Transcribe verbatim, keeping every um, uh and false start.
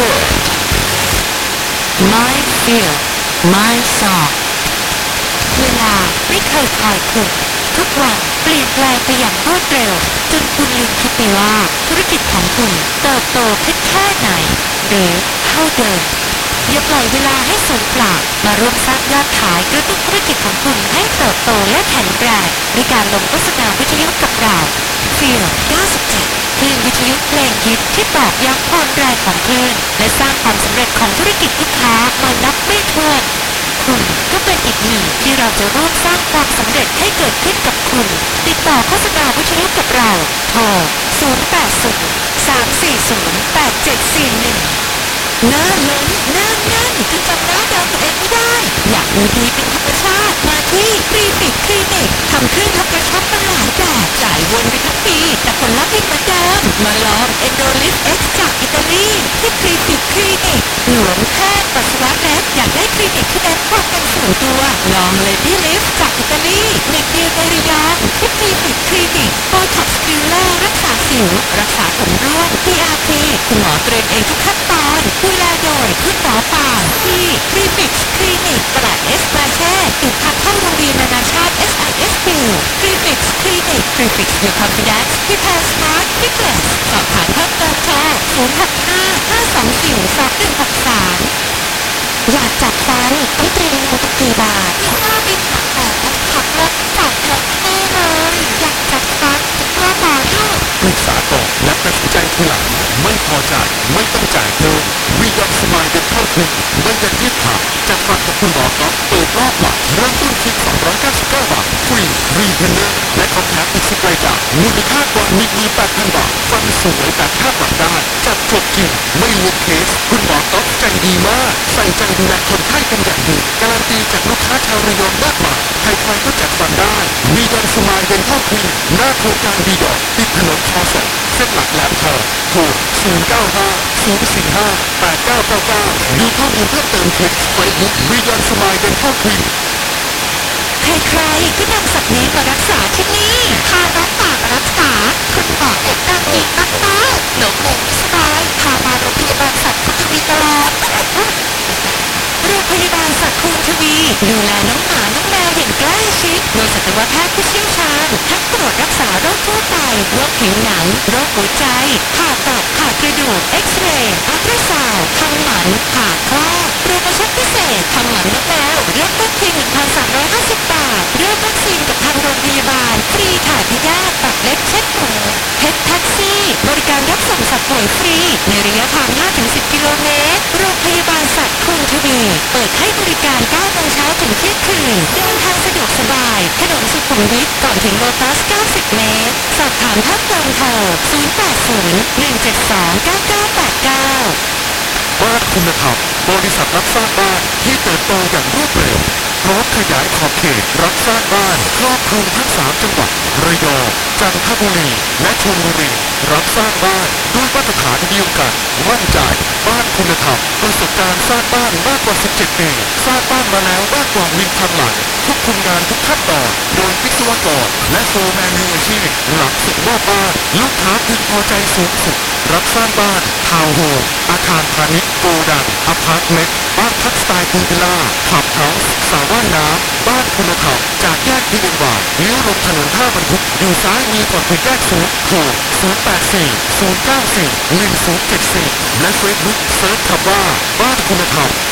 Ford My Field My Song เวลาไม่เคยคอยคุณทุกวันเปลี่ยนแปลงไปอย่างรวดเร็วจนคุณลืมคิดไปว่าธุรกิจของคุณเติบโตขึ้นแค่ไหนหรือเท่าเดิมอย่าปล่อยเวลาให้สูญเปล่ามาร่วมสร้างยอดขายกระตุ้นธุรกิจของคุณให้เติบโตและแข็งแรงด้วยการลงโฆษณาวิทยุกับเรา Feel เก้าสิบเจ็ดคลื่นวิทยุเพลงฮิตที่ตอกย้ำความแรงของคลื่นและสร้างความสำเร็จของธุรกิจลูกค้ามานับไม่ถ้วนคุณก็เป็นอีกหนึ่งที่เราจะร่วมสร้างความสำเร็จให้เกิดขึ้นกับคุณติดต่อโฆษณาวิทยุกับเราโทรศูนย์ แปด ศูนย์ สาม สี่ ศูนย์ แปด เจ็ด สี่ หนึ่งหน้าล้นหน้าแน่นจนจำหน้าเดิมตัวเองไม่ได้อยากดูดีเป็นธรรมชาติมาที่คลินิกคลินิกทำเครื่องทำกระชับมาหลายแบบจ่ายวนไปทั้งปีแต่ผลลัพธ์ยังเหมือนเดิมมาลองเอนโดลิฟเอ็กซ์จากอิตาลีที่คลินิกคลินิกหลวงแพทย์ปัสสาวะแรกอยากได้คลินิกที่เน้นความเป็นส่วนตัวลองเลดี้ลิฟจากอิตาลีหนึ่งเดียวในระยองที่คลินิกคลินิกโบท็อกซ์ฟิลเลอร์รักษาสิวรักษาผมร่วง พี อาร์ พี คุณหมอเตรียมเองทุกขั้นตอนดูแลโดยคุณหมอป่านที่คลินิกคลินิกตลาดเอสปาเช่ติดทางเข้าโรงเรียนนานาชาติ เอส ไอ เอส คิว คลินิกคลินิก Prefix Your Confidence Prepare Smart Fitness สอบถามเพิ่มเติมโทรศูนย์ หก ห้า ห้า สอง สี่ สอง หนึ่ง หก สามอยากจัดฟันต้องเตรียมเงินกี่บาทพี่ว่าบินหักแผลหักลบจัดเถอะแน่เลยอยากจัดฟันว่าหมอลูกปรึกษาก่อนและตัดสินใจทีหลังไม่พอใจไม่ต้องจ่ายเพิ่มวีดอนสมายเดนทัลคลินิกไม่ยันยืดผ่าจัดฟันกับคุณหมอก๊อฟเปิดรอบใหม่เริ่มต้นเพียงสองร้อยเก้าสิบเก้าบาทฟรีรีเทนเนอร์และคอนแทคอีกสิบรายการมูลค่ากว่า หนึ่งหมื่นแปดพัน บาทฟันสวยแบบคาดหวังได้จัดจบจริงไม่ลวงเคสคุณหมอก๊อฟใจดีมากใส่ใจดูแลคนไข้เป็นอย่างดีการันตีจากลูกค้าชาวระยองมากมายใครๆก็จัดฟันได้วีดอนสมายเดนทัลคลินิกหน้าโครงการวีดอนติดถนนคอสเส้นหลักแหลมทองโทรศูนย์ เก้า ห้า ศูนย์ สี่ ห้า แปด เก้า เก้า เก้าดูข้อมูลเพิ่มเติมที่เฟซบุ๊กวีดอนสมายเดนทัลคลินิกใครๆก็นำสัตว์เลี้ยงมารักษาที่นี่พาน้องหมามารักษาคุณหมอเอ็กซ์ดังดีมากๆหนูหมูไม่สบายพามาโรงพยาบาลสัตว์คุณทวีตลอดโรงพยาบาลสัตว์คุณทวีดูแลน้องหมาน้องแมวอย่างใกล้ชิดโดยสัตวแพทย์ผู้เชี่ยวชาญทั้งตรวจรักษาโรคทั่วไปโรคผิวหนังโรคหัวใจผ่าตัดผ่ากระดูกเอ็กซเรย์อัลตราซาวด์ทำหมันผ่าคลอดโปรโมชั่นพิเศษทำหมันน้องแมวเริ่มต้นเพียง หนึ่งพันสามร้อยห้าสิบ บาทเริ่มวัคซีนกับทางโรงพยาบาลฟรีถ่ายพยาธิตัดเล็บเช็ดหูเพชรแท็กซี่บริการรับส่งสัตว์ป่วยฟรีในระยะทาง ห้าถึงสิบ กิโลเมตรโรงพยาบาลสัตว์คุณทวีเปิดให้บริการ เก้า โมงเช้าถึงเที่ยงคืนเดินทางสะดวกสบายถนนสุขุมวิทก่อนถึงโลตัส เก้าสิบ เมตรสอบถามเพิ่มเติมโทรศูนย์ แปด ศูนย์ หนึ่ง เจ็ด สอง เก้า เก้า แปด เก้าบ้านคุณธรรมบริษัทรับสร้างบ้านที่เติบโตอย่างรวดเร็วพร้อมขยายขอบเขตรับสร้างบ้านครอบคลุมทั้งสามจังหวัดระยองจันทบุรีและชลบุรีรับสร้างบ้านด้วยมาตรฐานเดียวกันมั่นใจบ้านคุณธรรมประสบการณ์สร้างบ้านมากกว่าสิบเจ็ดปีสร้างบ้านมาแล้วมากกว่าหนึ่งพันหลังทุกโครงการทุกขั้นตอนโดยวิศวกรและโฟร์แมนมืออาชีพหลังส่งมอบบ้านลูกค้าพึงพอใจสูงสุดรับสร้างบ้านทาวน์โฮมอาคารพาณิชย์โกดังอพาร์ตเมนต์บ้านพักสไตล์พูลวิลล่าคลับเฮาส์สระว่ายน้ำบ้านคุณธรรมจากแยกพิเศษบาทเลี้ยวลงถนนท่าบรรทุกอยู่ซ้ายมือก่อนถึงแยกศูนย์โทรศูนย์ แปด สี่ ศูนย์ เก้า สี่ หนึ่ง ศูนย์ เจ็ด สี่และเฟซบุ๊กเซิร์ชคำว่าบ้านคุณธรรม